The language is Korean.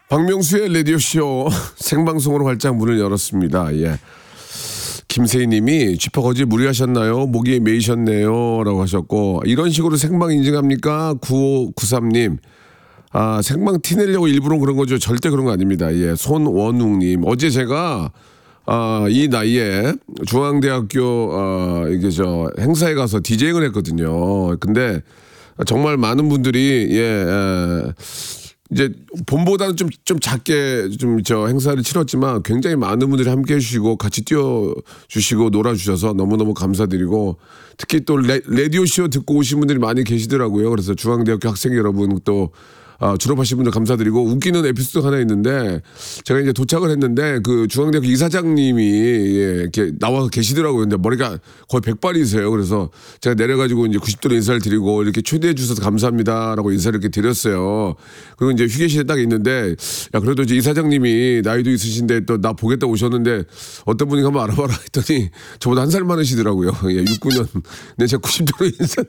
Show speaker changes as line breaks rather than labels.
박명수의 라디오쇼 생방송으로 활짝 문을 열었습니다. 예. 김세희 님이 쥐퍼거지 무리하셨나요? 목이 메이셨네요. 라고 하셨고, 이런 식으로 생방 인증합니까? 9593님. 아, 생방 티내려고 일부러 그런 거죠. 절대 그런 거 아닙니다. 예. 손원웅님. 어제 제가, 이 나이에 중앙대학교, 행사에 가서 디제잉을 했거든요. 근데 정말 많은 분들이, 이제 봄보다는 좀 작게 행사를 치렀지만 굉장히 많은 분들이 함께 해주시고 같이 뛰어주시고 놀아주셔서 너무너무 감사드리고, 특히 또 라디오쇼 듣고 오신 분들이 많이 계시더라고요. 그래서 중앙대학교 학생 여러분 또 졸업하신 분들 감사드리고, 웃기는 에피소드가 하나 있는데, 제가 이제 도착을 했는데 그 중앙대학교 이사장님이 이렇게 나와서 계시더라고요. 근데 머리가 거의 백발이세요. 그래서 제가 내려가지고 이제 90도로 인사를 드리고, 이렇게 초대해 주셔서 감사합니다라고 인사를 이렇게 드렸어요. 그리고 이제 휴게실에 딱 있는데, 야, 그래도 이제 이사장님이 나이도 있으신데 또 나 보겠다 오셨는데 어떤 분이 한번 알아봐라 했더니 저보다 한 살 많으시더라고요. 예, 69년. 근데 제가 90도로 인사